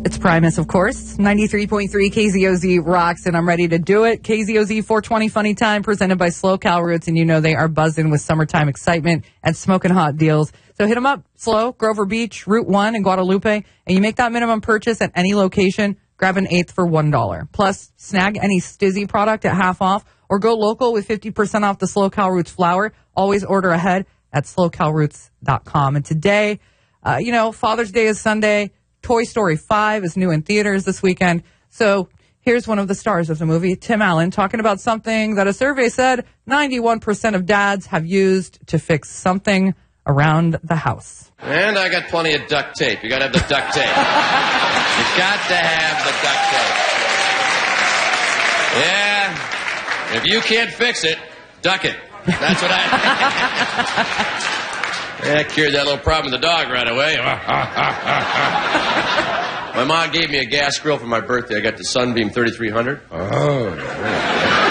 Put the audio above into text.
It's Primus, of course. 93.3 KZOZ rocks, and I'm ready to do it. KZOZ 420 Funny Time, presented by Slow Cal Roots, and you know they are buzzing with summertime excitement and smoking hot deals. So hit them up, Slow, Grover Beach, Route 1 in Guadalupe, and you make that minimum purchase at any location, grab an eighth for $1. Plus, snag any Stizzy product at half off, or go local with 50% off the Slow Cal Roots flour. Always order ahead at slowcalroots.com. And today, Father's Day is Sunday. Toy Story 5 is new in theaters this weekend. So here's one of the stars of the movie, Tim Allen, talking about something that a survey said 91% of dads have used to fix something around the house. And I got plenty of duct tape. You got to have the duct tape. You got to have the duct tape. Yeah. If you can't fix it, duck it. That's what I... I cured that little problem with the dog right away. My mom gave me a gas grill for my birthday. I got the Sunbeam 3300. Oh, yeah.